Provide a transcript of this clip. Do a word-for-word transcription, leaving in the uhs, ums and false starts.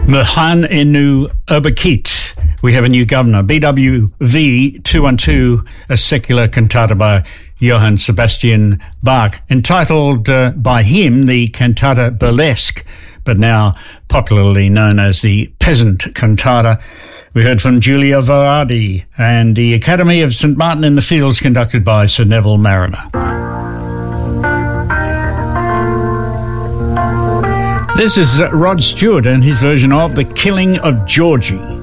Mohan Inu Oberkeet. We have a new governor. B W V two one two, a secular cantata by Johann Sebastian Bach, entitled uh, by him the Cantata Burlesque, but now popularly known as the Peasant Cantata. We heard from Giulio Varadi and the Academy of Saint Martin in the Fields, conducted by Sir Neville Mariner. This is Rod Stewart and his version of The Killing of Georgie.